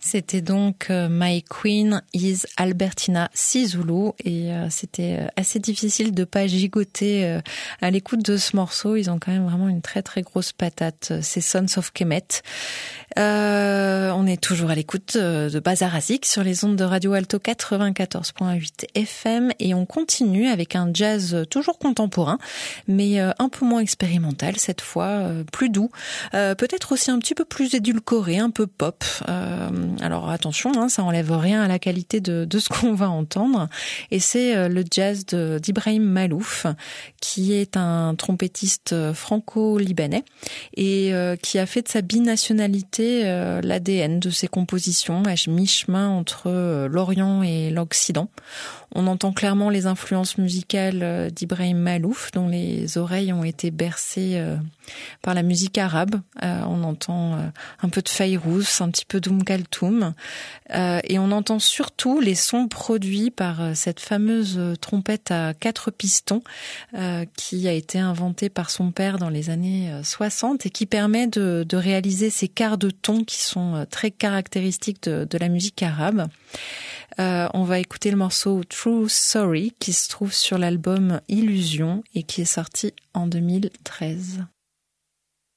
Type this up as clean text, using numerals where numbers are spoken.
C'était donc My Queen is Albertina Sisulu et c'était assez difficile de pas gigoter à l'écoute de ce morceau. Ils ont quand même vraiment une très très grosse patate, ces Sons of Kemet. On est toujours à l'écoute de Bazar Azik sur les ondes de Radio Alto 94.8 FM et on continue avec un jazz toujours contemporain mais un peu moins expérimental cette fois, plus doux, peut-être aussi un petit peu plus édulcoré, un peu pop. Alors attention, ça enlève rien à la qualité de ce qu'on va entendre. Et c'est le jazz d'Ibrahim Malouf, qui est un trompettiste franco-libanais et qui a fait de sa binationalité l'ADN de ses compositions, à mi-chemin entre l'Orient et l'Occident. On entend clairement les influences musicales d'Ibrahim Malouf, dont les oreilles ont été bercées par la musique arabe. On entend un peu de Fayrouz, un petit peu d'Kaltoum, et on entend surtout les sons produits par cette fameuse trompette à 4 pistons qui a été inventée par son père dans les années 60 et qui permet de réaliser ces quarts de ton qui sont très caractéristiques de la musique arabe. On va écouter le morceau True Sorry qui se trouve sur l'album Illusion et qui est sorti en 2013.